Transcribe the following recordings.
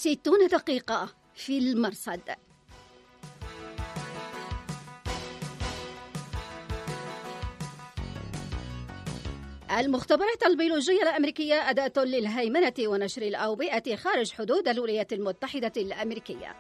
60 دقيقة في المرصد. المختبرات البيولوجية الأمريكية أداة للهيمنة ونشر الأوبئة خارج حدود الولايات المتحدة الأمريكية.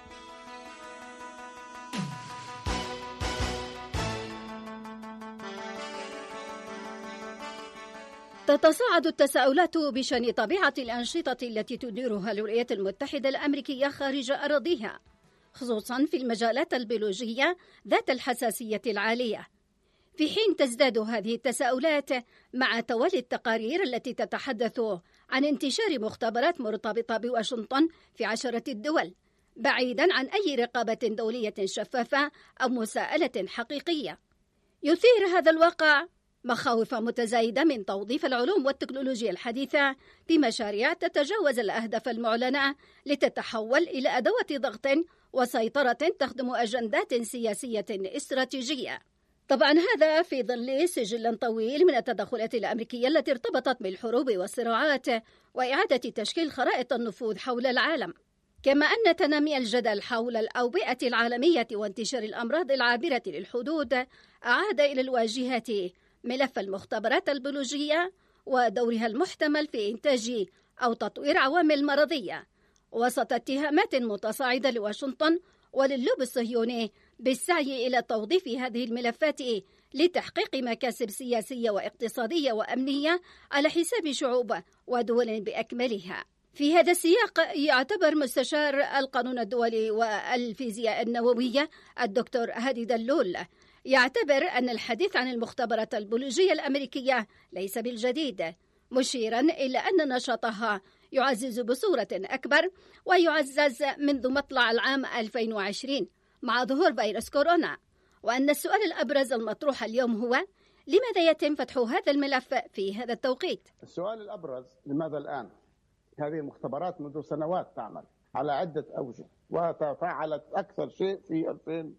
تتصاعد التساؤلات بشأن طبيعة الأنشطة التي تديرها الولايات المتحدة الأمريكية خارج أراضيها، خصوصا في المجالات البيولوجية ذات الحساسية العالية، في حين تزداد هذه التساؤلات مع توالي التقارير التي تتحدث عن انتشار مختبرات مرتبطة بواشنطن في 10 الدول، بعيدا عن أي رقابة دولية شفافة أو مساءلة حقيقية. يثير هذا الواقع مخاوف متزايدة من توظيف العلوم والتكنولوجيا الحديثة في مشاريع تتجاوز الأهداف المعلنة لتتحول إلى أدوات ضغط وسيطرة تخدم أجندات سياسية استراتيجية. طبعا هذا في ظل سجل طويل من التدخلات الأمريكية التي ارتبطت بالحروب والصراعات وإعادة تشكيل خرائط النفوذ حول العالم، كما أن تنامي الجدل حول الأوبئة العالمية وانتشار الأمراض العابرة للحدود أعاد إلى الواجهة ملف المختبرات البيولوجية ودورها المحتمل في إنتاج أو تطوير عوامل مرضية، وسط اتهامات متصاعدة لواشنطن وللوب الصهيوني بالسعي إلى توظيف هذه الملفات لتحقيق مكاسب سياسية واقتصادية وأمنية على حساب شعوب ودول بأكملها. في هذا السياق يعتبر مستشار القانون الدولي والفيزياء النووية الدكتور هادي دلول يعتبر أن الحديث عن المختبرات البيولوجية الأمريكية ليس بالجديد، مشيرا إلى أن نشاطها يعزز بصورة أكبر ويعزز منذ مطلع العام 2020 مع ظهور فيروس كورونا، وأن السؤال الأبرز المطروح اليوم هو: لماذا يتم فتح هذا الملف في هذا التوقيت؟ السؤال الأبرز: لماذا الآن؟ هذه المختبرات منذ سنوات تعمل على عدة أوجه، وتفاعلت أكثر شيء في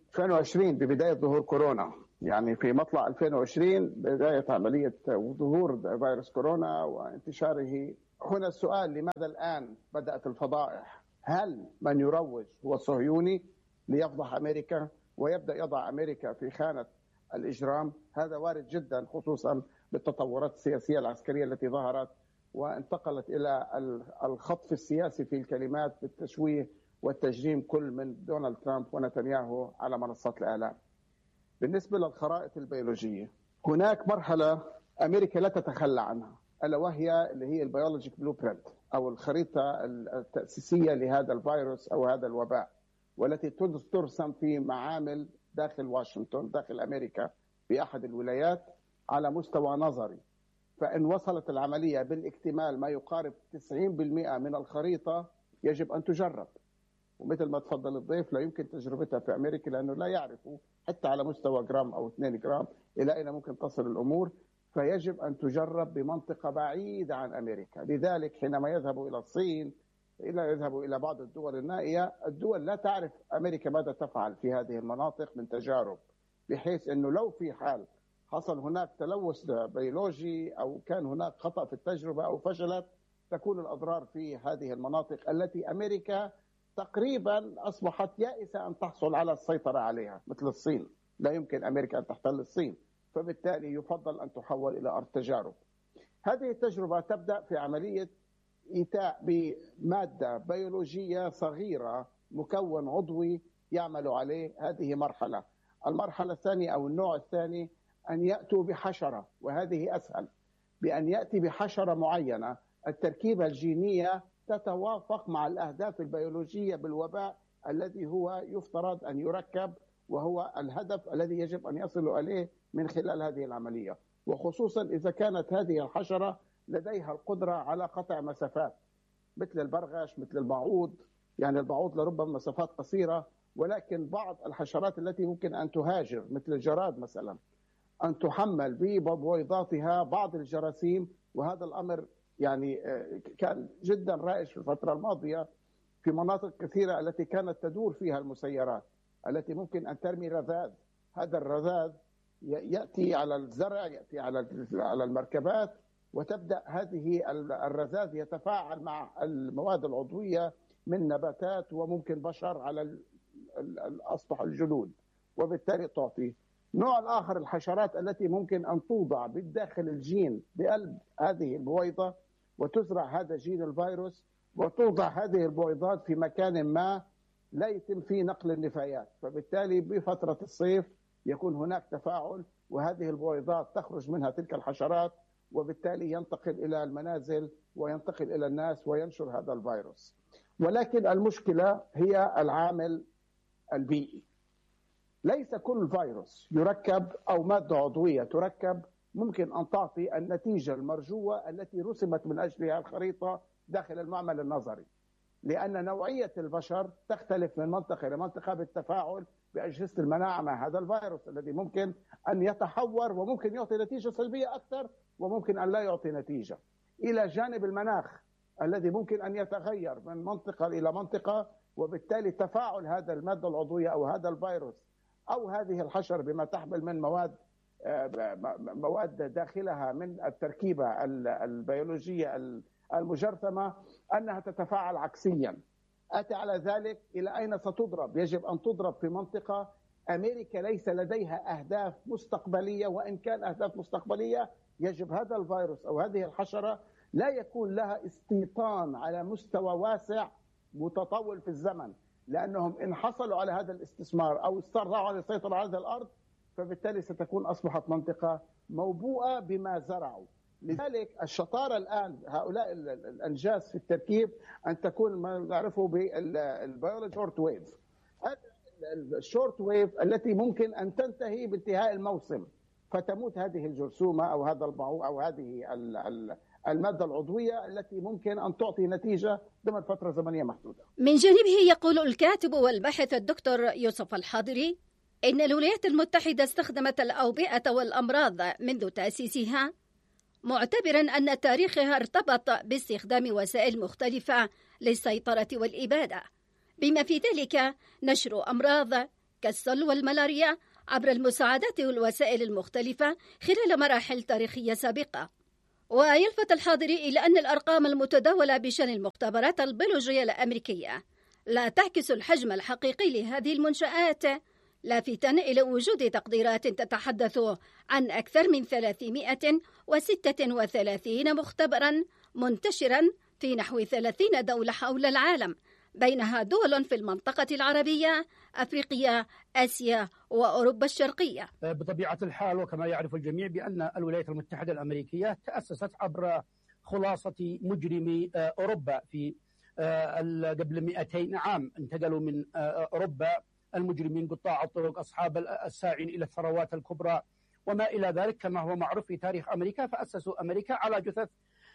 2020 ببداية ظهور كورونا، يعني في مطلع 2020 بداية عملية ظهور فيروس كورونا وانتشاره. هنا السؤال: لماذا الآن بدأت الفضائح؟ هل من يروج هو الصهيوني ليفضح أمريكا ويبدأ يضع أمريكا في خانة الإجرام؟ هذا وارد جدا، خصوصا بالتطورات السياسية العسكرية التي ظهرت وانتقلت إلى الخطف السياسي في الكلمات بالتشويه والتجريم، كل من دونالد ترامب ونتنياهو على منصات الإعلام. بالنسبة للخرائط البيولوجية، هناك مرحلة أمريكا لا تتخلى عنها، ألا وهي اللي هي البيولوجيك بلو برنت أو الخريطة التأسيسية لهذا الفيروس أو هذا الوباء، والتي ترسم في معامل داخل واشنطن داخل أمريكا في أحد الولايات على مستوى نظري. فإن وصلت العملية بالاكتمال ما يقارب 90% من الخريطة يجب أن تجرب، ومثل ما تفضل الضيف لا يمكن تجربتها في أمريكا لأنه لا يعرفوا حتى على مستوى جرام أو 2 جرام إلى أين ممكن تصل الأمور، فيجب أن تجرب بمنطقة بعيدة عن أمريكا. لذلك حينما يذهبوا إلى الصين، يذهبوا إلى بعض الدول النائية، الدول لا تعرف أمريكا ماذا تفعل في هذه المناطق من تجارب، بحيث أنه لو في حال حصل هناك تلوث بيولوجي أو كان هناك خطأ في التجربة أو فشلت، تكون الأضرار في هذه المناطق التي أمريكا تقريبا أصبحت يائسة أن تحصل على السيطرة عليها، مثل الصين. لا يمكن أمريكا أن تحتل الصين، فبالتالي يفضل أن تحول إلى أرض تجارب. هذه التجربة تبدأ في عملية إيتاء بمادة بيولوجية صغيرة، مكون عضوي يعمل عليه. هذه مرحلة. المرحلة الثانية أو النوع الثاني أن يأتوا بحشرة، وهذه أسهل، بأن يأتي بحشرة معينة التركيبة الجينية تتوافق مع الأهداف البيولوجية بالوباء الذي هو يفترض أن يركب، وهو الهدف الذي يجب أن يصلوا إليه من خلال هذه العملية، وخصوصا إذا كانت هذه الحشرة لديها القدرة على قطع مسافات مثل البرغش، مثل البعوض. يعني البعوض لربما مسافات قصيرة، ولكن بعض الحشرات التي ممكن أن تهاجر مثل الجراد مثلا أن تحمل ببويضاتها بعض الجراثيم. وهذا الأمر يعني كان جدا رائج في الفترة الماضية في مناطق كثيرة التي كانت تدور فيها المسيرات التي ممكن أن ترمي رذاذ. هذا الرذاذ يأتي على الزرع، يأتي على المركبات، وتبدأ هذه الرذاذ يتفاعل مع المواد العضوية من نباتات وممكن بشر على أسطح الجلود، وبالتالي تعطي. نوع آخر الحشرات التي ممكن أن توضع بالداخل الجين بقلب هذه البويضة وتزرع هذا جين الفيروس، وتوضع هذه البويضات في مكان ما لا يتم فيه نقل النفايات، فبالتالي بفترة الصيف يكون هناك تفاعل وهذه البويضات تخرج منها تلك الحشرات، وبالتالي ينتقل إلى المنازل وينتقل إلى الناس وينشر هذا الفيروس. ولكن المشكلة هي العامل البيئي. ليس كل فيروس يركب أو مادة عضوية تركب ممكن أن تعطي النتيجة المرجوة التي رسمت من أجلها الخريطة داخل المعمل النظري، لأن نوعية البشر تختلف من منطقة إلى منطقة بالتفاعل بأجهزة المناعة مع هذا الفيروس الذي ممكن أن يتحور وممكن يعطي نتيجة سلبية أكثر وممكن أن لا يعطي نتيجة، إلى جانب المناخ الذي ممكن أن يتغير من منطقة إلى منطقة، وبالتالي تفاعل هذا المادة العضوية أو هذا الفيروس أو هذه الحشرة بما تحمل من مواد داخلها من التركيبة البيولوجية المجرثمة أنها تتفاعل عكسيا. أتى على ذلك إلى أين ستضرب؟ يجب أن تضرب في منطقة أمريكا ليس لديها أهداف مستقبلية، وإن كان أهداف مستقبلية يجب هذا الفيروس أو هذه الحشرة لا يكون لها استيطان على مستوى واسع متطول في الزمن، لأنهم إن حصلوا على هذا الاستثمار أو استطاعوا على السيطرة على هذا الأرض فبالتالي ستكون أصبحت منطقة موبوءة بما زرعوا. لذلك الشطارة الآن هؤلاء الأنجاز في التركيب أن تكون ما نعرفه بالبيولوجي شورت ويف، الشورت ويف التي ممكن أن تنتهي بانتهاء الموسم فتموت هذه الجرثومة أو هذا البعوض أو هذه المادة العضوية التي ممكن أن تعطي نتيجة ضمن فترة زمنية محدودة. من جانبه يقول الكاتب والباحث الدكتور يوسف الحاضري إن الولايات المتحدة استخدمت الأوبئة والأمراض منذ تأسيسها، معتبرا أن تاريخها ارتبط باستخدام وسائل مختلفة للسيطرة والإبادة، بما في ذلك نشر أمراض كالسل والملاريا عبر المساعدات والوسائل المختلفة خلال مراحل تاريخية سابقة. ويلفت الحاضري إلى أن الأرقام المتداولة بشأن المختبرات البيولوجية الأمريكية لا تعكس الحجم الحقيقي لهذه المنشآت، لافتا إلى وجود تقديرات تتحدث عن أكثر من 336 مختبرا منتشرا في نحو 30 دولة حول العالم، بينها دول في المنطقة العربية، أفريقيا، آسيا وأوروبا الشرقية. بطبيعة الحال وكما يعرف الجميع بأن الولايات المتحدة الأمريكية تأسست عبر خلاصة مجرمي أوروبا في قبل 200 عام. انتقلوا من أوروبا المجرمين قطاع الطرق أصحاب الساعين إلى الثروات الكبرى وما إلى ذلك كما هو معروف في تاريخ أمريكا، فأسسوا أمريكا على جثث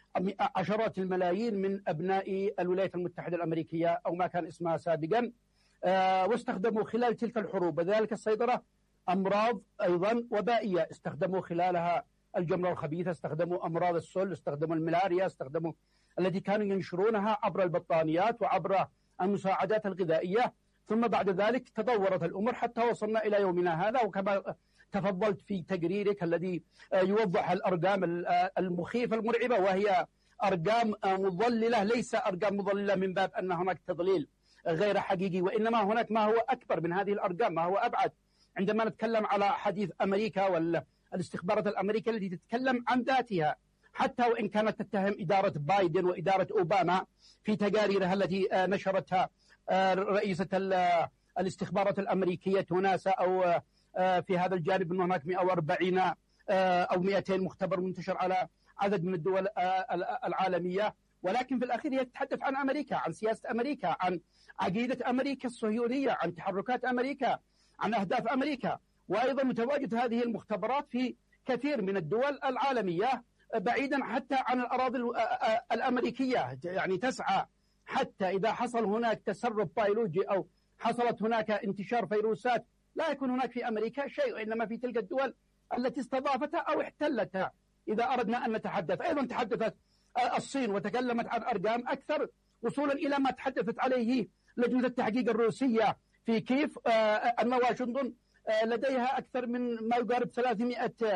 عشرات الملايين من أبناء الولايات المتحدة الأمريكية أو ما كان اسمها سابقا، واستخدموا خلال تلك الحروب وذلك السيطرة أمراض أيضا وبائية، استخدموا خلالها الجمرة الخبيثة، استخدموا أمراض السل، استخدموا الملاريا، استخدموا التي كانوا ينشرونها عبر البطانيات وعبر المساعدات الغذائية. ثم بعد ذلك تطورت الأمور حتى وصلنا إلى يومنا هذا، وكما تفضلت في تقريرك الذي يوضح الأرقام المخيفة المرعبة، وهي أرقام مضللة، ليس أرقام مضللة من باب أن هناك تضليل غير حقيقي، وإنما هناك ما هو أكبر من هذه الأرقام، ما هو أبعد. عندما نتكلم على حديث أمريكا والاستخبارات الأمريكية التي تتكلم عن ذاتها، حتى وإن كانت تتهم إدارة بايدن وإدارة أوباما في تقاريرها التي نشرتها رئيسة الاستخبارات الأمريكية ناسا أو في هذا الجانب أنه هناك 140 أو 200 مختبر منتشر على عدد من الدول العالمية، ولكن في الأخير هي تتحدث عن أمريكا، عن سياسة أمريكا، عن عقيدة أمريكا الصهيونية، عن تحركات أمريكا، عن أهداف أمريكا. وأيضا متواجد هذه المختبرات في كثير من الدول العالمية بعيدا حتى عن الأراضي الأمريكية، يعني تسعى حتى إذا حصل هناك تسرب بيولوجي أو حصلت هناك انتشار فيروسات لا يكون هناك في أمريكا شيء، وإنما في تلك الدول التي استضافتها أو احتلتها. إذا أردنا أن نتحدث، أيضا تحدثت الصين وتكلمت عن أرقام أكثر، وصولا إلى ما تحدثت عليه لجنة التحقيق الروسية في كييف، أن واشنطن لديها أكثر من ما يقارب 300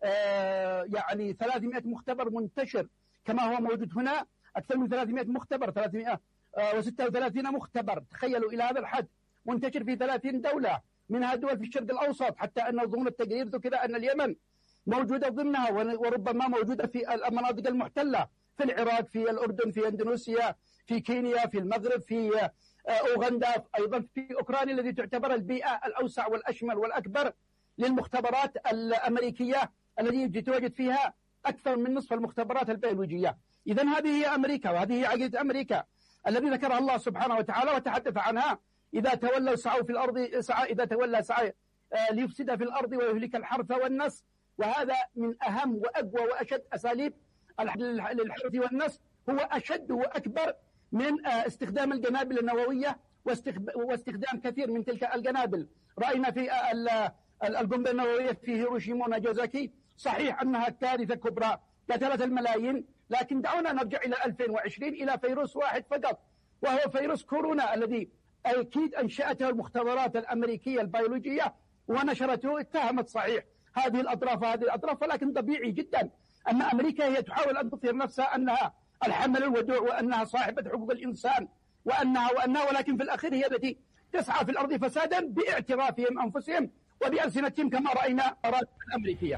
يعني 300 مختبر منتشر كما هو موجود هنا، أكثر من 300 مختبر، 336 مختبر، تخيلوا إلى هذا الحد، منتشر في 30 دولة، منها دول في الشرق الأوسط، حتى أن ضمن التقرير ذكر أن اليمن موجودة ضمنها، وربما موجودة في المناطق المحتلة، في العراق، في الأردن، في إندونيسيا، في كينيا، في المغرب، في أوغندا، أيضا في أوكرانيا التي تعتبر البيئة الأوسع والأشمل والأكبر للمختبرات الأمريكية التي تتواجد فيها أكثر من نصف المختبرات البيولوجية. إذن هذه هي أمريكا، وهذه هي عقيدة أمريكا الذي ذكرها الله سبحانه وتعالى وتحدث عنها: إذا تولوا سعوا في الأرض إذا تولى سعى ليفسد في الأرض ويهلك الحرث والنسل. وهذا من أهم وأقوى وأشد أساليب للحرث والنسل، هو أشد وأكبر من استخدام القنابل النووية واستخدام كثير من تلك القنابل. رأينا في القنبلة النووية في هيروشيما وناجازاكي، صحيح أنها كارثة كبرى قتلت الملايين، لكن دعونا نرجع إلى 2020 إلى فيروس واحد فقط، وهو فيروس كورونا الذي أكيد أنشأته المختبرات الأمريكية البيولوجية ونشرته. اتهمت صحيح هذه الأطراف، ولكن طبيعي جدا أن أمريكا هي تحاول أن تظهر نفسها أنها الحمل الودوع، وأنها صاحبة حقوق الإنسان، وأنها ولكن في الأخير هي التي تسعى في الأرض فسادا باعترافهم أنفسهم وبألسنتهم كما رأينا الأمريكية.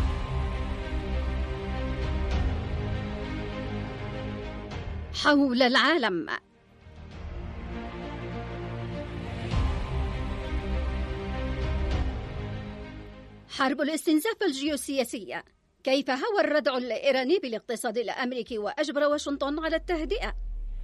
حول العالم. حرب الاستنزاف الجيوسياسية: كيف هوى الردع الإيراني بالاقتصاد الأمريكي وأجبر واشنطن على التهدئة؟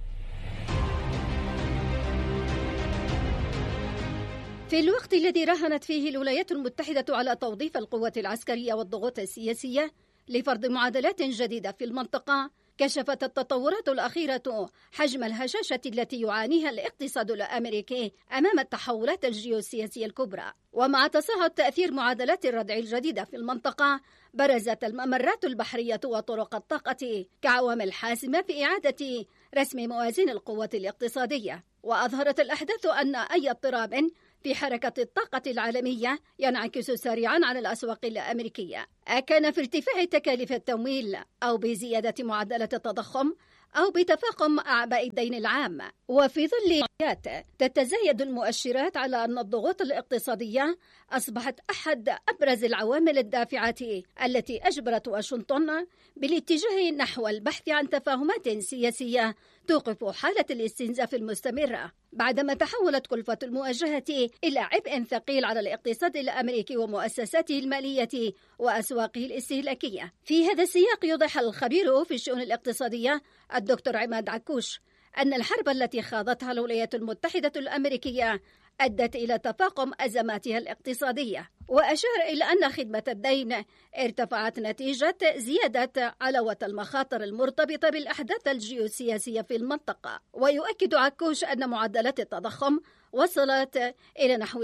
في الوقت الذي راهنت فيه الولايات المتحدة على توظيف القوات العسكرية والضغوط السياسية لفرض معادلات جديدة في المنطقة، كشفت التطورات الأخيرة حجم الهشاشة التي يعانيها الاقتصاد الأمريكي أمام التحولات الجيوسياسية الكبرى. ومع تصاعد تأثير معادلات الردع الجديدة في المنطقة، برزت الممرات البحرية وطرق الطاقة كعوامل حاسمة في إعادة رسم موازين القوة الاقتصادية. وأظهرت الأحداث أن أي اضطراب في حركة الطاقة العالمية ينعكس سريعا على الأسواق الأمريكية، أكان في ارتفاع تكاليف التمويل أو بزيادة معدلات التضخم أو بتفاقم أعباء الدين العام. وفي ظل تتزايد المؤشرات على أن الضغوط الاقتصادية أصبحت أحد أبرز العوامل الدافعة التي أجبرت واشنطن بالاتجاه نحو البحث عن تفاهمات سياسية توقف حالة الاستنزاف المستمرة، بعدما تحولت كلفة المواجهة إلى عبء ثقيل على الاقتصاد الأمريكي ومؤسساته المالية وأسواقه الاستهلاكية. في هذا السياق يوضح الخبير في الشؤون الاقتصادية الدكتور عماد عكوش أن الحرب التي خاضتها الولايات المتحدة الأمريكية أدت إلى تفاقم أزماتها الاقتصادية، وأشار إلى أن خدمة الدين ارتفعت نتيجة زيادة علوة المخاطر المرتبطة بالأحداث الجيوسياسية في المنطقة. ويؤكد عكوش أن معدلات التضخم وصلت إلى نحو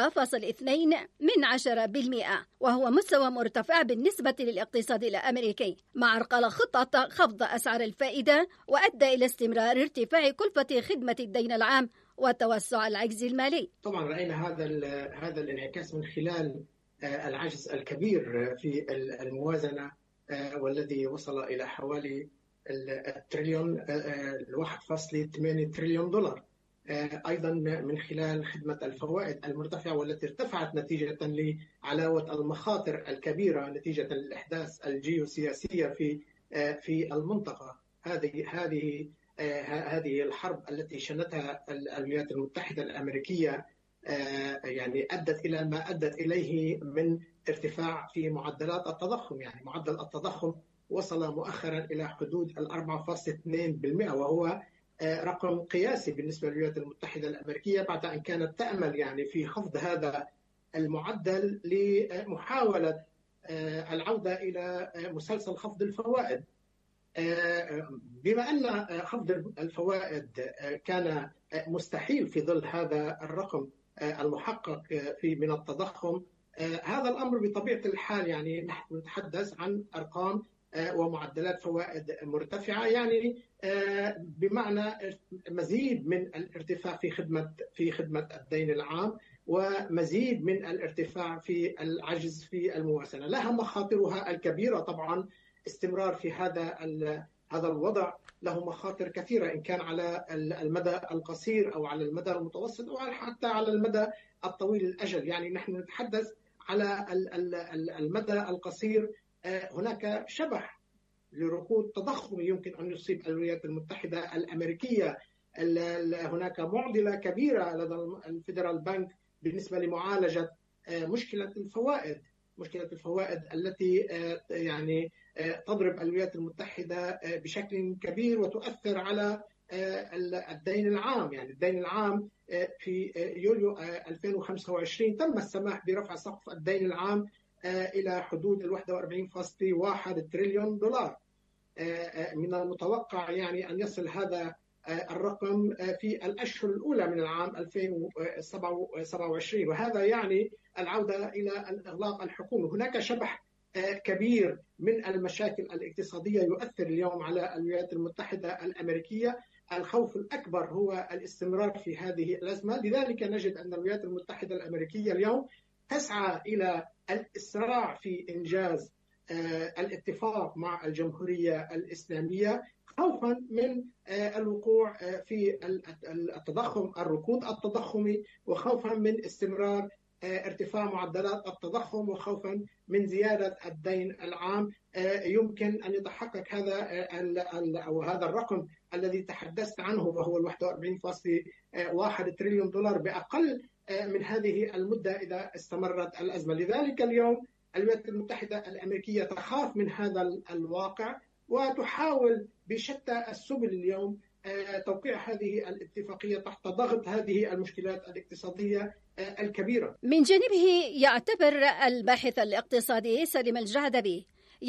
4.2%، وهو مستوى مرتفع بالنسبة للاقتصاد الأمريكي، مع عرقلة خطة خفض أسعار الفائدة، وأدى إلى استمرار ارتفاع كلفة خدمة الدين العام وتوسع العجز المالي. طبعا رأينا هذا الانعكاس من خلال العجز الكبير في الموازنة، والذي وصل إلى حوالي التريليون 1.8 تريليون دولار. أيضا من خلال خدمة الفوائد المرتفعة والتي ارتفعت نتيجة لعلاوة المخاطر الكبيرة نتيجة الأحداث الجيوسياسية في المنطقة. هذه الحرب التي شنتها الولايات المتحدة الأمريكية يعني أدت إلى ما أدت إليه من ارتفاع في معدلات التضخم. يعني معدل التضخم وصل مؤخرا إلى حدود 4.2%، وهو رقم قياسي بالنسبة للولايات المتحدة الأمريكية، بعد أن كانت تأمل يعني في خفض هذا المعدل لمحاولة العودة إلى مسلسل خفض الفوائد. بما أن خفض الفوائد كان مستحيل في ظل هذا الرقم المحقق من التضخم، هذا الأمر بطبيعة الحال يعني نحن نتحدث عن أرقام ومعدلات فوائد مرتفعة، يعني بمعنى مزيد من الارتفاع في خدمة الدين العام، ومزيد من الارتفاع في العجز في الموازنة. لها مخاطرها الكبيرة طبعا. استمرار في هذا الوضع له مخاطر كثيرة، إن كان على المدى القصير أو على المدى المتوسط أو حتى على المدى الطويل الأجل. يعني نحن نتحدث على المدى القصير، هناك شبح لركود تضخمي يمكن أن يصيب الولايات المتحدة الأمريكية. هناك معضلة كبيرة لدى الفيدرال بنك بالنسبة لمعالجة مشكلة الفوائد التي يعني تضرب الولايات المتحدة بشكل كبير وتؤثر على الدين العام. يعني الدين العام في يوليو 2025 تم السماح برفع سقف الدين العام إلى حدود 41.1 تريليون دولار. من المتوقع يعني أن يصل هذا الرقم في الأشهر الأولى من العام 2027، وهذا يعني العودة إلى الإغلاق الحكومي. هناك شبح كبير من المشاكل الاقتصادية يؤثر اليوم على الولايات المتحدة الأمريكية. الخوف الأكبر هو الاستمرار في هذه الأزمة. لذلك نجد أن الولايات المتحدة الأمريكية اليوم تسعى إلى الإسراع في إنجاز الاتفاق مع الجمهورية الإسلامية، خوفا من الوقوع في الركود التضخمي، وخوفا من استمرار ارتفاع معدلات التضخم، وخوفا من زيادة الدين العام. يمكن أن يتحقق هذا الرقم الذي تحدثت عنه، وهو 41.1 تريليون دولار، بأقل من هذه المدة إذا استمرت الأزمة. لذلك اليوم الولايات المتحدة الأمريكية تخاف من هذا الواقع، وتحاول بشتى السبل اليوم توقيع هذه الاتفاقية تحت ضغط هذه المشكلات الاقتصادية الكبيرة. من جانبه يعتبر الباحث الاقتصادي سليم الجعدبي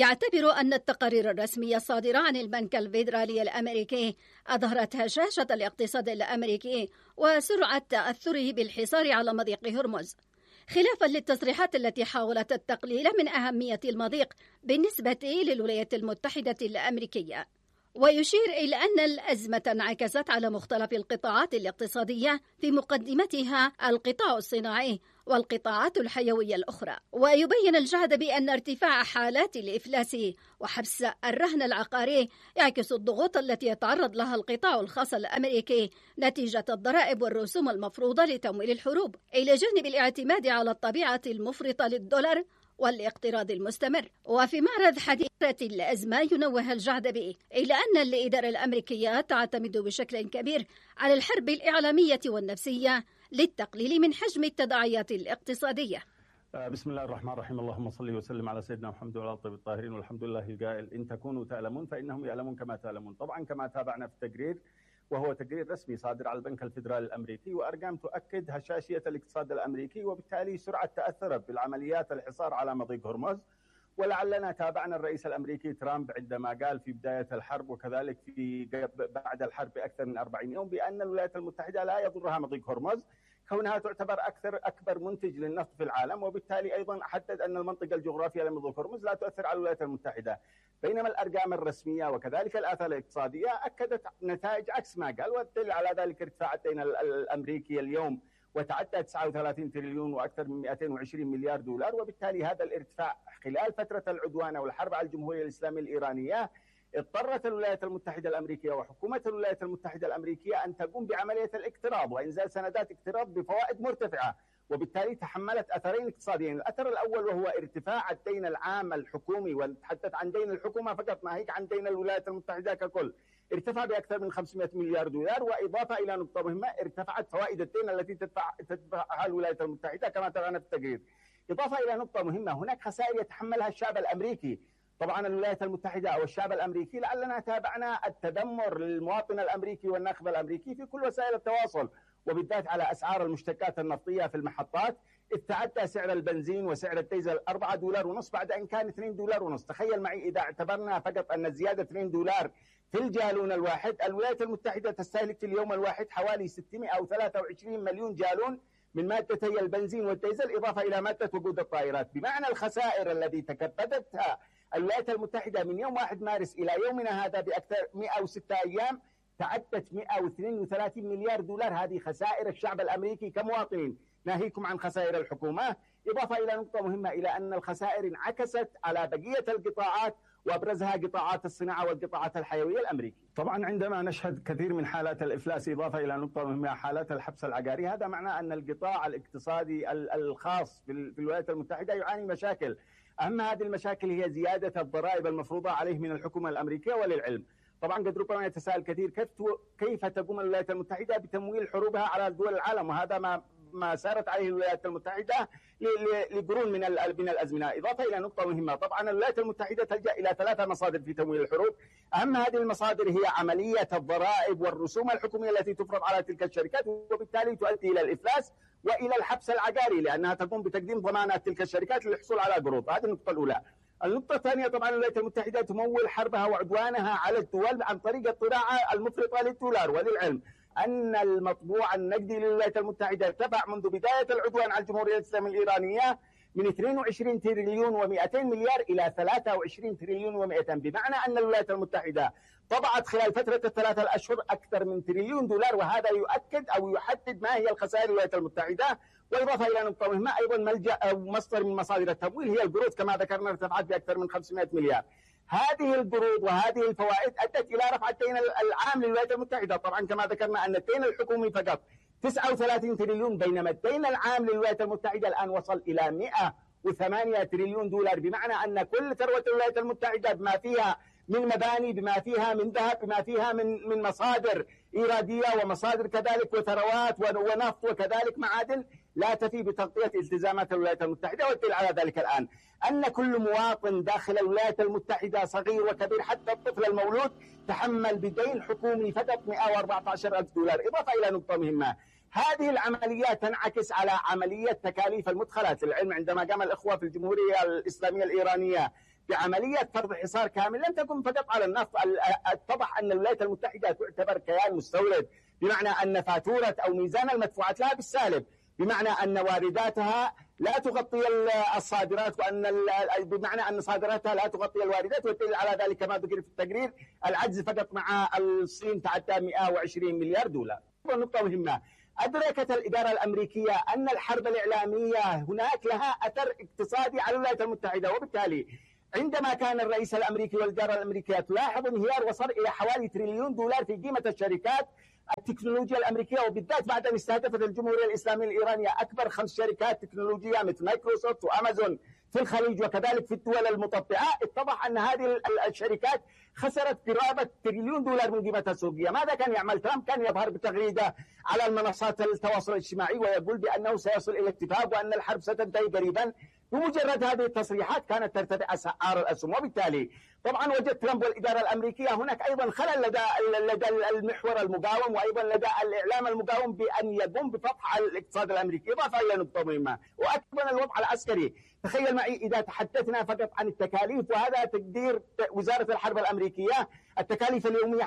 أن التقارير الرسمية الصادرة عن البنك الفيدرالي الأمريكي أظهرت هشاشة الاقتصاد الأمريكي وسرعة تأثره بالحصار على مضيق هرمز، خلافا للتصريحات التي حاولت التقليل من أهمية المضيق بالنسبة للولايات المتحدة الأمريكية. ويشير إلى أن الأزمة انعكست على مختلف القطاعات الاقتصادية، في مقدمتها القطاع الصناعي والقطاعات الحيوية الأخرى. ويبين الجعدبي أن ارتفاع حالات الإفلاس وحبس الرهن العقاري يعكس الضغوط التي يتعرض لها القطاع الخاص الأمريكي نتيجة الضرائب والرسوم المفروضة لتمويل الحروب، إلى جانب الاعتماد على الطبيعة المفرطة للدولار والاقتراض المستمر. وفي معرض حديثة الأزمة ينوه الجعدبي إلى أن الإدارة الأمريكية تعتمد بشكل كبير على الحرب الإعلامية والنفسية للتقليل من حجم التداعيات الاقتصادية. بسم الله الرحمن الرحيم. اللهم صل وسلم على سيدنا محمد وعلى الطيب الطاهرين، والحمد لله القائل إن تكونوا تعلمون فإنهم يعلمون كما تعلمون. طبعا كما تابعنا في التقرير، وهو تقرير رسمي صادر على البنك الفيدرالي الأمريكي، وأرقام تؤكد هشاشية الاقتصاد الأمريكي وبالتالي سرعة تأثره بالعمليات الحصار على مضيق هرمز. ولعلنا تابعنا الرئيس الأمريكي ترامب عندما قال في بداية الحرب وكذلك بعد الحرب بأكثر من 40 يوم بأن الولايات المتحدة لا يضرها مضيق هرمز، كونها تعتبر أكبر منتج للنفط في العالم، وبالتالي أيضا حدد أن المنطقة الجغرافية لمضيق هرمز لا تؤثر على الولايات المتحدة. بينما الأرقام الرسمية وكذلك الآثار الاقتصادية أكدت نتائج عكس ما قال، والدليل على ذلك ارتفاع الدين الأمريكي اليوم وتعدى 39 تريليون وأكثر من 220 مليار دولار. وبالتالي هذا الارتفاع خلال فترة العدوان والحرب على الجمهورية الإسلامية الإيرانية اضطرت الولايات المتحدة الأمريكية وحكومة الولايات المتحدة الأمريكية أن تقوم بعملية الاقتراض وإنزال سندات اقتراض بفوائد مرتفعة، وبالتالي تحملت أثرين اقتصاديين. الأثر الأول وهو ارتفاع الدين العام الحكومي، ونتحدث عن دين الحكومة فقط ما هيك عن دين الولايات المتحدة ككل، ارتفع بأكثر من 500 مليار دولار. وإضافة إلى نقطة مهمة، ارتفعت فوائد الدين التي تدفعها الولايات المتحدة كما ترانا في التقرير. إضافة إلى نقطة مهمة، هناك خسائر يتحملها الشعب الأمريكي. طبعا الولايات المتحدة أو الشعب الأمريكي، لعلنا تابعنا التذمر للمواطن الأمريكي والناخب الأمريكي في كل وسائل التواصل، وبالذات على أسعار المشتقات النفطية في المحطات، إذ تعدى سعر البنزين وسعر الديزل $4.50 بعد أن كان $2.50. تخيل معي إذا اعتبرنا فقط أن الزيادة $2 في الجالون الواحد، الولايات المتحدة تستهلك في اليوم الواحد حوالي 623 مليون جالون من مادتي البنزين والديزل إضافة إلى مادة وقود الطائرات، بمعنى الخسائر التي تكبدتها الولايات المتحدة من يوم 1 مارس إلى يومنا هذا بأكثر 106 أيام تعدت 132 مليار دولار. هذه خسائر الشعب الأمريكي كمواطنين، ناهيكم عن خسائر الحكومة. إضافة إلى نقطة مهمة، إلى أن الخسائر انعكست على بقية القطاعات وأبرزها قطاعات الصناعة والقطاعات الحيوية الأمريكية. طبعا عندما نشهد كثير من حالات الإفلاس، إضافة إلى نقطة مهمة حالات الحبس العقاري، هذا معناه أن القطاع الاقتصادي الخاص في الولايات المتحدة يعاني مشاكل. أهم هذه المشاكل هي زيادة الضرائب المفروضة عليه من الحكومة الأمريكية. وللعلم طبعا قد ربما يتساءل كثير كيف تقوم الولايات المتحدة بتمويل حروبها على دول العالم، وهذا ما سارت عليه الولايات المتحدة لقرون من الأزمنة. إضافة إلى نقطة مهمة، طبعا الولايات المتحدة تلجأ إلى 3 مصادر في تمويل الحروب. أهم هذه المصادر هي عملية الضرائب والرسوم الحكومية التي تفرض على تلك الشركات، وبالتالي تؤدي إلى الإفلاس وإلى الحبس العقاري، لأنها تقوم بتقديم ضمانات تلك الشركات للحصول على قروض. هذه النقطة الأولى. النقطة الثانية، طبعا الولايات المتحدة تمول حربها وعدوانها على الدول عن طريق الطباعة المفرطة للدولار. وللعلم أن المطبوع النقدي للولايات المتحدة ارتفع منذ بداية العدوان على الجمهورية الإسلامية الإيرانية من 22 تريليون و200 مليار إلى 23 تريليون و200، بمعنى أن الولايات المتحدة طبعت خلال فترة ال3 أشهر أكثر من تريليون دولار، وهذا يؤكد أو يحدد ما هي الخسائر الولايات المتحدة. وإضافة إلى نقطة مهمة أيضا، ملجأ أو مصدر من مصادر التمويل هي القروض، كما ذكرنا ارتفعت بأكثر من 500 مليار. هذه القروض وهذه الفوائد أدت إلى رفع الدين العام للولايات المتحدة. طبعا كما ذكرنا أن الدين الحكومي فقط 39 تريليون، بينما الدين العام للولايات المتحدة الآن وصل إلى 108 تريليون دولار، بمعنى أن كل ثروة الولايات المتحدة بما فيها من مباني، بما فيها من ذهب، بما فيها من مصادر إيرادية ومصادر كذلك وثروات ونفط وكذلك معادن، لا تفي بتغطية التزامات الولايات المتحدة. والدليل على ذلك الآن أن كل مواطن داخل الولايات المتحدة صغير وكبير حتى الطفل المولود تحمل بدين حكومي فقط 114,000 دولار. إضافة إلى نقطة مهمة، هذه العمليات تنعكس على عملية تكاليف المدخلات. العلم عندما قام الإخوة في الجمهورية الإسلامية الإيرانية بعملية فرض حصار كامل لم تكن فقط على النفط، اتضح أن الولايات المتحدة تعتبر كيان مستورد، بمعنى أن فاتورة أو ميزان المدفوعات لها بالسالب، بمعنى أن وارداتها لا تغطي الصادرات، بمعنى أن صادراتها لا تغطي الواردات. والدليل على ذلك كما ذكر في التقرير العجز فقط مع الصين تعدى 120 مليار دولار. نقطة مهمة، أدركت الإدارة الأمريكية أن الحرب الإعلامية هناك لها أثر اقتصادي على الولايات المتحدة، وبالتالي عندما كان الرئيس الأمريكي والإدارة الأمريكية تلاحظ انهيار وصل إلى حوالي تريليون دولار في قيمة الشركات التكنولوجيا الأمريكية، وبالذات بعد أن استهدفت الجمهورية الإسلامية الإيرانية أكبر 5 شركات تكنولوجية مثل مايكروسوفت وأمازون في الخليج وكذلك في الدول المطبعة، اتضح أن هذه الشركات خسرت قرابة تريليون دولار من قيمتها السوقية. ماذا كان يعمل ترامب؟ كان يظهر بتغريدة على المنصات التواصل الاجتماعي ويقول بأنه سيصل إلى اتفاق وأن الحرب ستنتهي قريبا. بمجرد هذه التصريحات كانت ترتفع أسعار الأسهم، وبالتالي طبعا وجد ترامب والإدارة الأمريكية هناك أيضا خلل لدى المحور المقاوم وأيضا لدى الإعلام المقاوم بأن يقوم بفتح الاقتصاد الأمريكي. إضافة إلى نقطة مهمة وأكبر الوضع العسكري. تخيل معي إذا تحدثنا فقط عن التكاليف، وهذا تقدير وزارة الحرب الأمريكية، التكاليف اليومية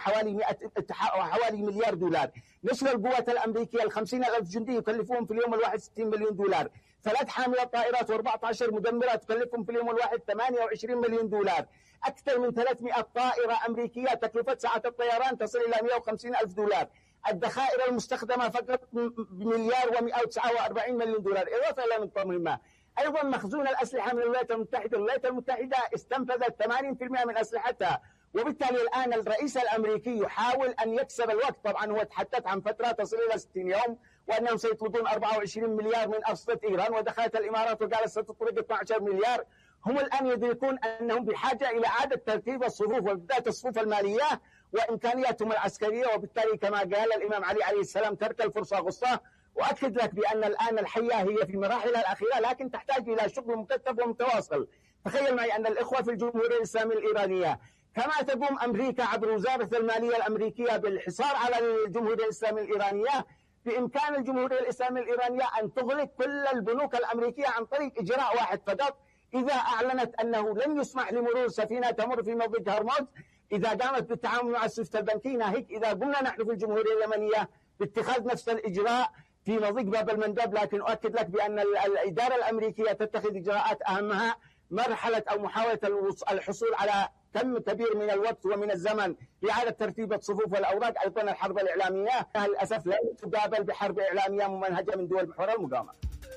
حوالي مليار دولار. نشر القوات الأمريكية 50,000 جندي يكلفون في اليوم الواحد 60 مليون دولار. 3 حاملات طائرات و14 مدمرة تكلفهم في اليوم الواحد 28 مليون دولار. أكثر من 300 طائرة أمريكية تكلفة ساعة الطيران تصل إلى 150,000 دولار. الذخائر المستخدمة فقط مليار و149 مليون دولار. إضافة إلى نقطة مهمة، أيضا مخزون الأسلحة من الولايات المتحدة. الولايات المتحدة استنفذت 80% من أسلحتها، وبالتالي الآن الرئيس الأمريكي يحاول أن يكسب الوقت. طبعا هو تحدث عن فترة تصل إلى 60 يوم وأنهم سيطردون 24 مليار من أرصدة إيران، ودخلت الإمارات وقالت ستطرد 12 مليار. هم الآن يدركون أنهم بحاجة إلى إعادة ترتيب الصفوف وبالذات الصفوف المالية وإمكانياتهم العسكرية، وبالتالي كما قال الإمام علي عليه السلام ترك الفرصة غصة. وأكد لك بأن الآن الحياة هي في مراحلها الأخيرة لكن تحتاج إلى شغل مكثف ومتواصل. تخيل معي أن الإخوة في الجمهورية الإسلامية الإيرانية كما تقوم أمريكا عبر وزارة المالية الأمريكية بالحصار على الجمهورية الإسلامية الإيرانية، بإمكان الجمهورية الإسلامية الإيرانية أن تغلق كل البنوك الأمريكية عن طريق إجراء واحد فقط. إذا أعلنت أنه لن يسمح لمرور سفينة تمر في موضع هرمز، إذا قامت بالتعامل مع السويفت البنكي، ناهيك إذا قمنا نحن في الجمهورية اليمنية باتخاذ نفس الإجراء في مضيق باب المندب، لكن أؤكد لك بأن الإدارة الأمريكية تتخذ إجراءات أهمها مرحلة أو محاولة الحصول على كم كبير من الوقت ومن الزمن لإعادة ترتيب الصفوف والأوراق. أيضا الحرب الإعلامية للأسف لا تقابل بحرب إعلامية ممنهجة من دول محور المقاومة.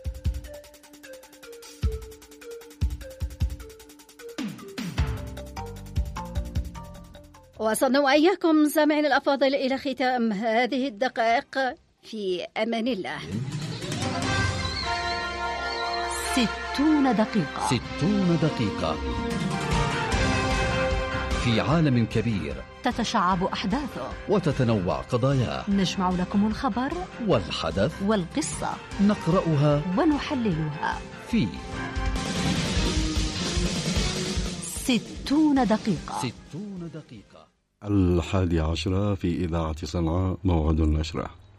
وصلنا وإياكم سامعين الأفاضل إلى ختام هذه الدقائق. في أمان الله. 60 دقيقة. 60 دقيقة في عالم كبير تتشعب أحداثه وتتنوع قضاياه. نجمع لكم الخبر والحدث والقصة، نقرأها ونحللها في 60 دقيقة. 60 دقيقة. 11:00 في إذاعة صنعاء، موعد النشرة.